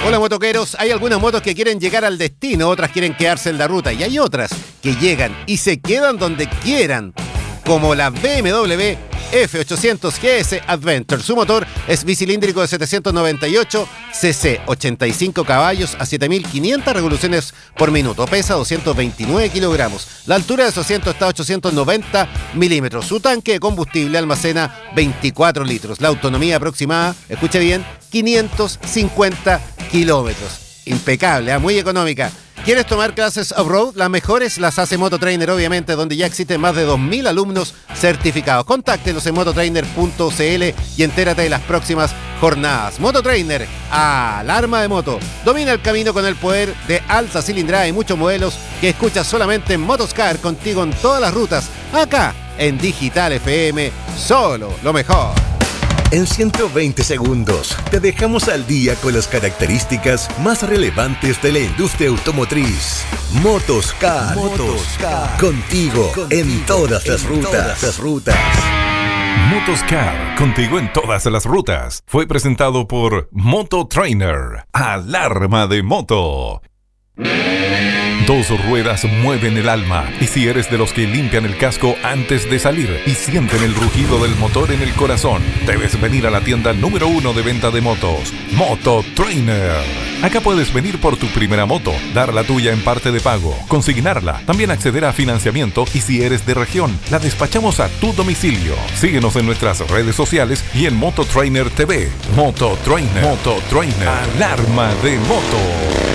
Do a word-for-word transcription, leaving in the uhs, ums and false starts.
Hola motoqueros, hay algunas motos que quieren llegar al destino, otras quieren quedarse en la ruta y hay otras que llegan y se quedan donde quieran, como la B M W F ochocientos G S Adventure. Su motor es bicilíndrico de setecientos noventa y ocho cc, ochenta y cinco caballos a siete mil quinientas revoluciones por minuto. Pesa doscientos veintinueve kilogramos. La altura de su asiento está a ochocientos noventa milímetros. Su tanque de combustible almacena veinticuatro litros. La autonomía aproximada, escuche bien, quinientos cincuenta kilómetros. Impecable, ¿eh? Muy económica. ¿Quieres tomar clases off-road? Las mejores las hace Mototrainer, obviamente, donde ya existen más de dos mil alumnos certificados. Contáctelos en mototrainer punto c l y entérate de las próximas jornadas. Mototrainer, alarma de moto. Domina el camino con el poder de alta cilindrada y muchos modelos que escuchas solamente en Motoscar, contigo en todas las rutas. Acá, en Digital F M, solo lo mejor. En ciento veinte segundos te dejamos al día con las características más relevantes de la industria automotriz. Motoscar, Motoscar. Contigo, contigo en todas las en rutas. Todas las rutas. Motoscar, contigo en todas las rutas. Fue presentado por Mototrainer, alarma de moto. Dos ruedas mueven el alma, y si eres de los que limpian el casco antes de salir y sienten el rugido del motor en el corazón, debes venir a la tienda número uno de venta de motos, Mototrainer. Acá puedes venir por tu primera moto, dar la tuya en parte de pago, consignarla, también acceder a financiamiento y si eres de región, la despachamos a tu domicilio. Síguenos en nuestras redes sociales y en Mototrainer T V. Mototrainer, Mototrainer, alarma de moto.